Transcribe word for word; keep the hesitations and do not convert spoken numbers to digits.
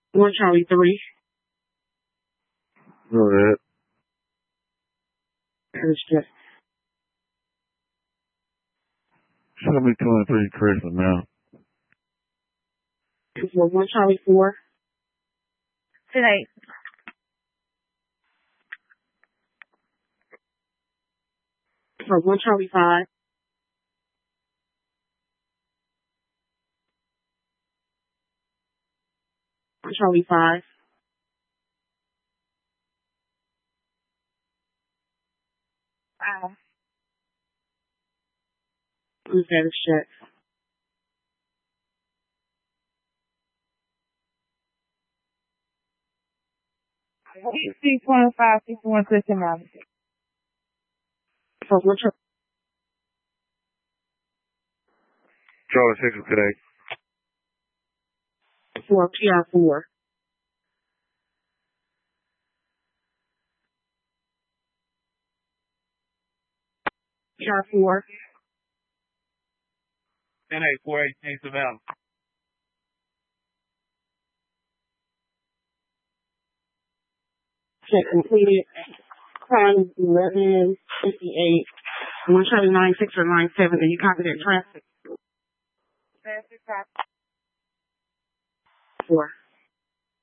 One Charlie three. Go ahead. Christian. Show me twenty-three Christian now. For one Charlie four. Today. For one Charlie five. One Charlie five. Wow. Who's that is check? six one five six one Christian Robinson. For one Charlie. Charlie six is today. For P R four. P R four. ten eight four eighteen Savannah. Check completed. Time eleven fifty-eight. One Charlie nine six or nine seven. Do you copy that traffic? Traffic copy. Four.